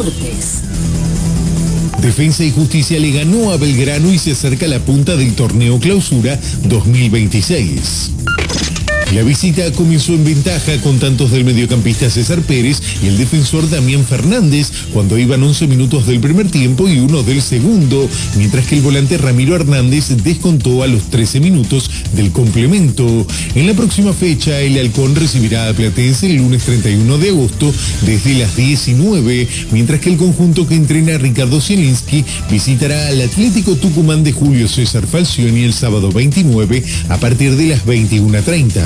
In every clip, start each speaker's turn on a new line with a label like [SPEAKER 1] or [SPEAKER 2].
[SPEAKER 1] Deportes.
[SPEAKER 2] Defensa y Justicia le ganó a Belgrano y se acerca a la punta del torneo Clausura 2026. La visita comenzó en ventaja con tantos del mediocampista César Pérez y el defensor Damián Fernández cuando iban 11 minutos del primer tiempo y 1 del segundo, mientras que el volante Ramiro Hernández descontó a los 13 minutos del complemento. En la próxima fecha, el Halcón recibirá a Platense el lunes 31 de agosto desde las 19, mientras que el conjunto que entrena a Ricardo Zielinski visitará al Atlético Tucumán de Julio César Falcioni el sábado 29 a partir de las 21:30.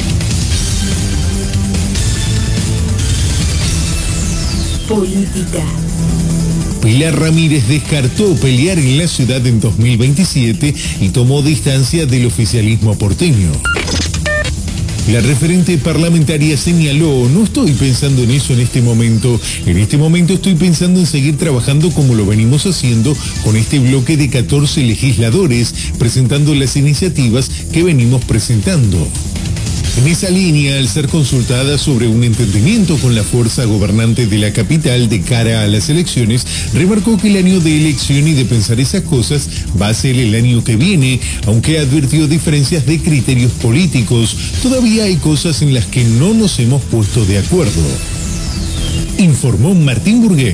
[SPEAKER 1] Política.
[SPEAKER 2] Pilar Ramírez descartó pelear en la ciudad en 2027 y tomó distancia del oficialismo porteño. La referente parlamentaria señaló: no estoy pensando en eso en este momento estoy pensando en seguir trabajando como lo venimos haciendo con este bloque de 14 legisladores, presentando las iniciativas que venimos presentando. En esa línea, al ser consultada sobre un entendimiento con la fuerza gobernante de la capital de cara a las elecciones, remarcó que el año de elección y de pensar esas cosas va a ser el año que viene, aunque advirtió diferencias de criterios políticos. Todavía hay cosas en las que no nos hemos puesto de acuerdo, informó Martín Burgué.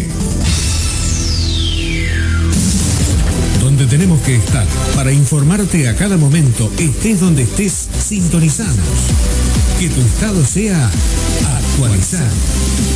[SPEAKER 3] Donde tenemos que estar para informarte a cada momento, estés donde estés, sintonizamos. Que tu estado sea actualizado.